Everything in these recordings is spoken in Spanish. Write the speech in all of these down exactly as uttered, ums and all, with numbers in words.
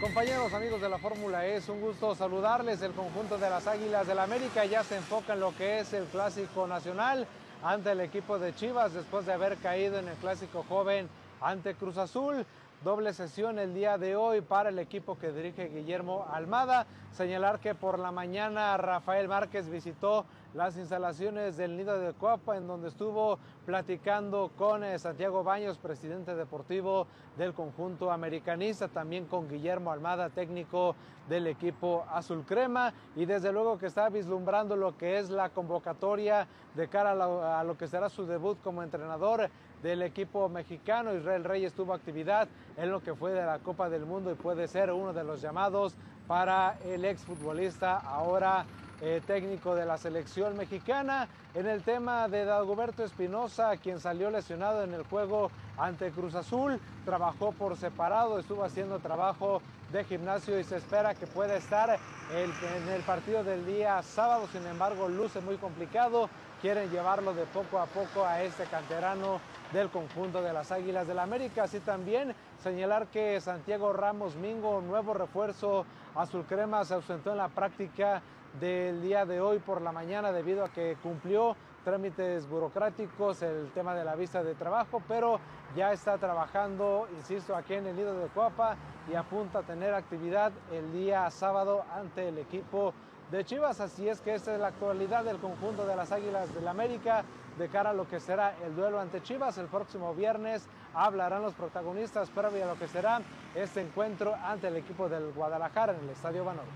Compañeros, amigos de la Fórmula E, es un gusto saludarles. El conjunto de las Águilas del América ya se enfoca en lo que es el Clásico Nacional ante el equipo de Chivas después de haber caído en el Clásico Joven ante Cruz Azul. Doble sesión el día de hoy para el equipo que dirige Guillermo Almada. Señalar que por la mañana Rafael Márquez visitó las instalaciones del Nido de Cuapa, en donde estuvo platicando con eh, Santiago Baños, presidente deportivo del conjunto americanista, también con Guillermo Almada, técnico del equipo azul crema, y desde luego que está vislumbrando lo que es la convocatoria de cara a lo, a lo que será su debut como entrenador del equipo mexicano. Israel Reyes tuvo actividad en lo que fue de la Copa del Mundo y puede ser uno de los llamados para el exfutbolista, ahora eh, técnico de la selección mexicana. En el tema de Dagoberto Espinosa, quien salió lesionado en el juego ante Cruz Azul, trabajó por separado, estuvo haciendo trabajo de gimnasio y se espera que pueda estar el, en el partido del día sábado. Sin embargo, luce muy complicado. Quieren llevarlo de poco a poco a este canterano del conjunto de las Águilas del América. Así también señalar que Santiago Ramos Mingo, nuevo refuerzo azul crema, se ausentó en la práctica del día de hoy por la mañana debido a que cumplió trámites burocráticos, el tema de la visa de trabajo, pero ya está trabajando, insisto, aquí en el Nido de Cuapa y apunta a tener actividad el día sábado ante el equipo de Chivas. Así es que esta es la actualidad del conjunto de las Águilas del América de cara a lo que será el duelo ante Chivas. El próximo viernes hablarán los protagonistas previo a lo que será este encuentro ante el equipo del Guadalajara en el Estadio Banorte.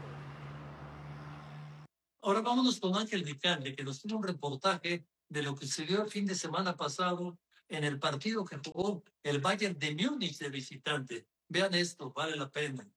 Ahora vámonos con Ángel Vicente, que nos tiene un reportaje de lo que se dio el fin de semana pasado en el partido que jugó el Bayern de Múnich de visitante. Vean esto, vale la pena.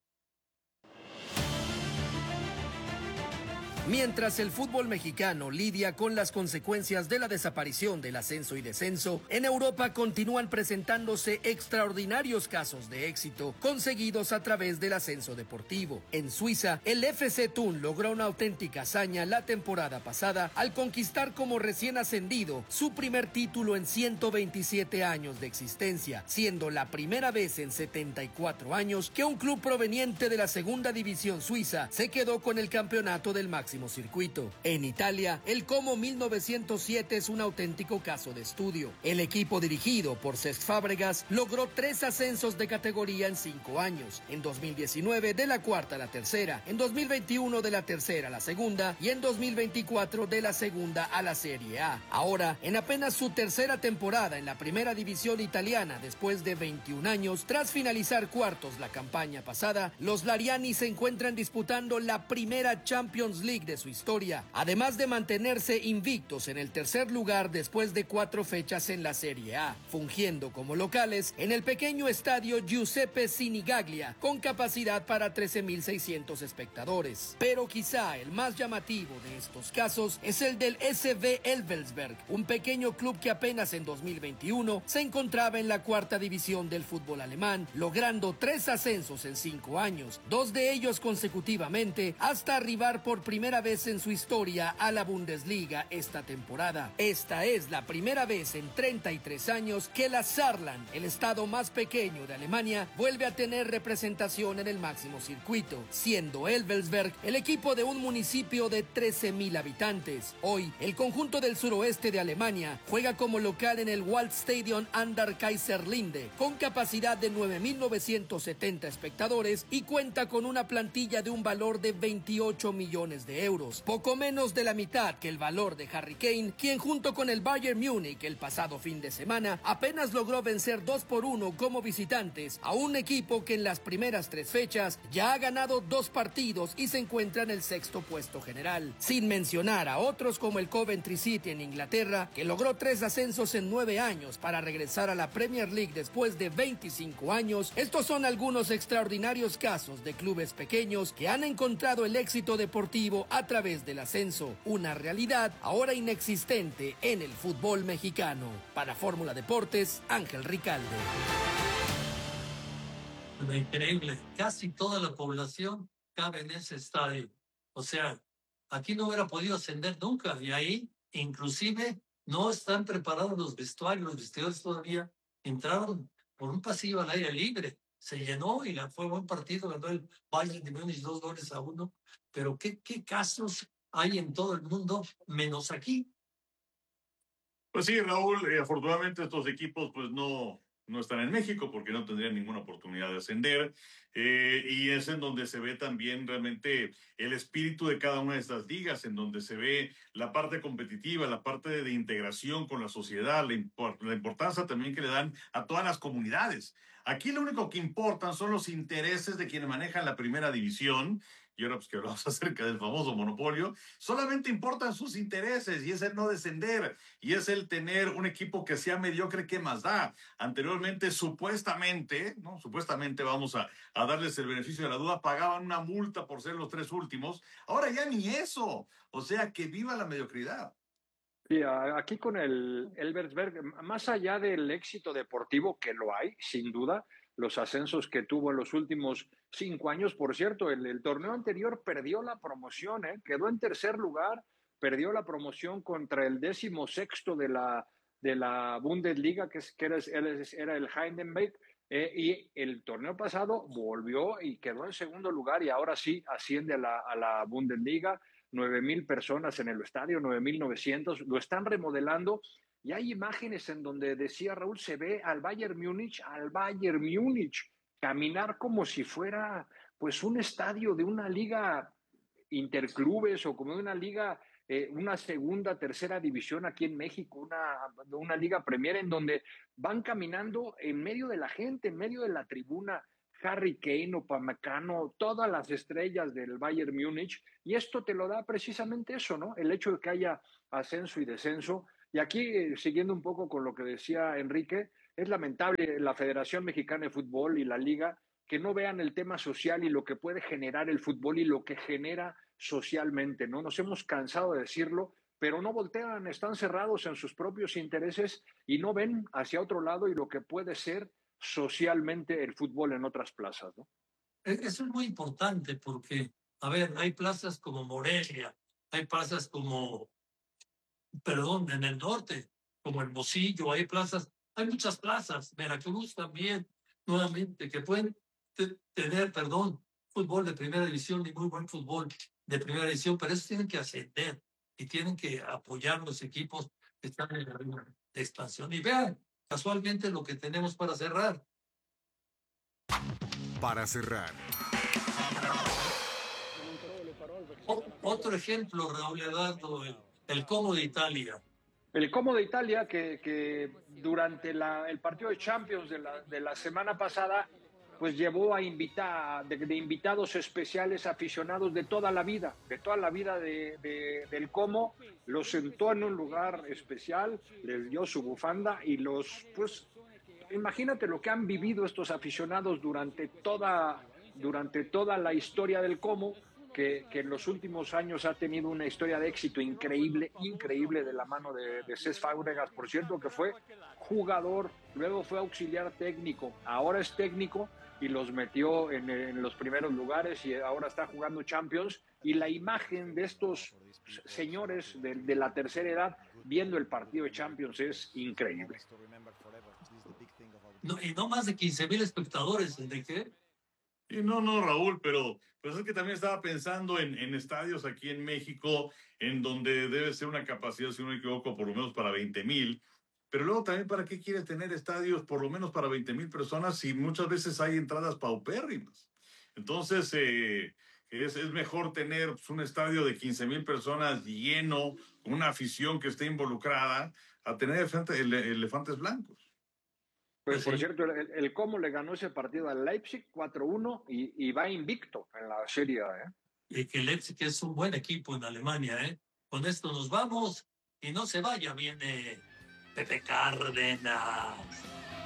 Mientras el fútbol mexicano lidia con las consecuencias de la desaparición del ascenso y descenso, en Europa continúan presentándose extraordinarios casos de éxito conseguidos a través del ascenso deportivo. En Suiza, el F C Thun logró una auténtica hazaña la temporada pasada al conquistar como recién ascendido su primer título en ciento veintisiete años de existencia, siendo la primera vez en setenta y cuatro años que un club proveniente de la segunda división suiza se quedó con el campeonato del máximo circuito. En Italia, el Como mil novecientos siete es un auténtico caso de estudio. El equipo dirigido por Cesc Fábregas logró tres ascensos de categoría en cinco años. En dos mil diecinueve de la cuarta a la tercera, en dos mil veintiuno de la tercera a la segunda y en dos mil veinticuatro de la segunda a la Serie A. Ahora, en apenas su tercera temporada en la primera división italiana después de veintiún años, tras finalizar cuartos la campaña pasada, los Lariani se encuentran disputando la primera Champions League de su historia, además de mantenerse invictos en el tercer lugar después de cuatro fechas en la Serie A, fungiendo como locales en el pequeño estadio Giuseppe Sinigaglia, con capacidad para trece mil seiscientos espectadores. Pero quizá el más llamativo de estos casos es el del S V Elversberg, un pequeño club que apenas en dos mil veintiuno se encontraba en la cuarta división del fútbol alemán, logrando tres ascensos en cinco años, dos de ellos consecutivamente, hasta arribar por primera vez en su historia a la Bundesliga esta temporada. Esta es la primera vez en treinta y tres años que la Saarland, el estado más pequeño de Alemania, vuelve a tener representación en el máximo circuito, siendo Elversberg el equipo de un municipio de trece mil habitantes. Hoy, el conjunto del suroeste de Alemania juega como local en el Waldstadion an der Kaiserlinde, con capacidad de nueve mil novecientos setenta espectadores y cuenta con una plantilla de un valor de veintiocho millones de euros, poco menos de la mitad que el valor de Harry Kane, quien junto con el Bayern Múnich el pasado fin de semana apenas logró vencer dos por uno como visitantes a un equipo que en las primeras tres fechas ya ha ganado dos partidos y se encuentra en el sexto puesto general, sin mencionar a otros como el Coventry City en Inglaterra, que logró tres ascensos en nueve años para regresar a la Premier League después de veinticinco años. Estos son algunos extraordinarios casos de clubes pequeños que han encontrado el éxito deportivo a través del ascenso, una realidad ahora inexistente en el fútbol mexicano. Para Fórmula Deportes, Ángel Ricalde. Increíble, casi toda la población cabe en ese estadio. O sea, aquí no hubiera podido ascender nunca, y ahí inclusive no están preparados los vestuarios, los vestidores todavía entraron por un pasillo al aire libre. se llenó y fue buen partido, ganó el Bayern de Múnich dos goles a uno, pero ¿qué, qué casos hay en todo el mundo menos aquí? Pues sí, Raúl, eh, afortunadamente estos equipos pues no, no están en México porque no tendrían ninguna oportunidad de ascender, eh, y es en donde se ve también realmente el espíritu de cada una de estas ligas, en donde se ve la parte competitiva, la parte de, de integración con la sociedad, la, import, la importancia también que le dan a todas las comunidades. Aquí lo único que importan son los intereses de quienes manejan la primera división. Y ahora pues que hablamos acerca del famoso monopolio, solamente importan sus intereses y es el no descender y es el tener un equipo que sea mediocre. ¿Qué más da? Anteriormente, supuestamente, ¿no? Supuestamente vamos a, a darles el beneficio de la duda, pagaban una multa por ser los tres últimos. Ahora ya ni eso. O sea, que viva la mediocridad. Sí, aquí con el Elversberg, más allá del éxito deportivo, que lo hay, sin duda, los ascensos que tuvo en los últimos cinco años, por cierto, el, el torneo anterior perdió la promoción, ¿eh? Quedó en tercer lugar, perdió la promoción contra el décimo sexto de la, de la Bundesliga, que, es, que era, era el Heidenberg, eh, y el torneo pasado volvió y quedó en segundo lugar y ahora sí asciende a la, a la Bundesliga. nueve mil personas en el estadio, nueve mil novecientos, lo están remodelando y hay imágenes en donde decía Raúl, se ve al Bayern Múnich, al Bayern Múnich caminar como si fuera pues un estadio de una liga interclubes o como de una liga, eh, una segunda, tercera división aquí en México, una, una liga Premier en donde van caminando en medio de la gente, en medio de la tribuna, Harry Kane, Upamecano, todas las estrellas del Bayern Múnich, y esto te lo da precisamente eso, ¿no? El hecho de que haya ascenso y descenso. Y aquí, eh, siguiendo un poco con lo que decía Enrique, es lamentable la Federación Mexicana de Fútbol y la Liga que no vean el tema social y lo que puede generar el fútbol y lo que genera socialmente, ¿no? Nos hemos cansado de decirlo, pero no voltean, están cerrados en sus propios intereses y no ven hacia otro lado y lo que puede ser socialmente el fútbol en otras plazas, ¿no? Eso es muy importante porque, a ver, hay plazas como Morelia, hay plazas como, perdón, en el norte, como Hermosillo, hay plazas, hay muchas plazas, Veracruz también, nuevamente, que pueden te, tener, perdón, fútbol de primera división y muy buen fútbol de primera división, pero eso tienen que ascender y tienen que apoyar los equipos que están en la línea de expansión. Y vean, casualmente lo que tenemos para cerrar. Para cerrar. O, otro ejemplo, Raúl Eduardo, el, el Como de Italia. El Como de Italia, que, que durante la, el partido de Champions de la, de la semana pasada, pues llevó a invitar, de, de invitados especiales aficionados de toda la vida, de toda la vida de, de, del Como, los sentó en un lugar especial, les dio su bufanda y los, pues, imagínate lo que han vivido estos aficionados durante toda, durante toda la historia del Como, que, que en los últimos años ha tenido una historia de éxito increíble, increíble de la mano de, de Cesc Fábregas, por cierto, que fue jugador, luego fue auxiliar técnico, ahora es técnico y los metió en, en los primeros lugares y ahora está jugando Champions. Y la imagen de estos señores de, de la tercera edad viendo el partido de Champions es increíble. No, y no más de quince mil espectadores, Enrique. Sí, no, no, Raúl, pero pues es que también estaba pensando en, en estadios aquí en México, en donde debe ser una capacidad, si no me equivoco, por lo menos para veinte mil. Pero luego también, ¿para qué quieres tener estadios por lo menos para veinte mil personas si muchas veces hay entradas paupérrimas? Entonces, eh, es, es mejor tener pues, un estadio de quince mil personas lleno, con una afición que esté involucrada, a tener elefante, ele, elefantes blancos. Pues, por cierto, el, el Como le ganó ese partido al Leipzig cuatro uno y, y va invicto en la Serie A, ¿eh? Y que el Leipzig es un buen equipo en Alemania, ¿eh? Con esto nos vamos y no se vaya, viene Pepe Cárdenas.